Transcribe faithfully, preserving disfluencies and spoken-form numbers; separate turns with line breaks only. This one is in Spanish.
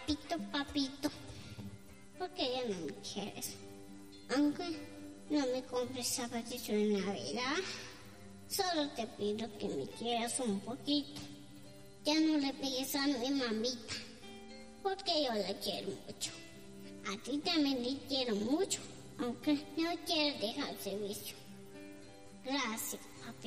papito, papito, porque ya no me quieres. Aunque no me compres zapatos en Navidad, solo te pido que me quieras un poquito. Ya no le pegues a mi mamita, porque yo la quiero mucho. A ti también te quiero mucho, aunque no quieras dejar el servicio. Gracias.